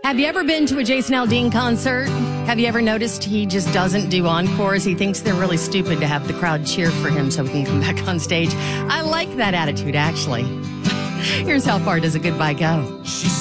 Have you ever been to a Jason Aldean concert? Have you ever noticed he just doesn't do encores? He thinks they're really stupid to have the crowd cheer for him so he can come back on stage. I like that attitude, actually. Here's how far does a goodbye go?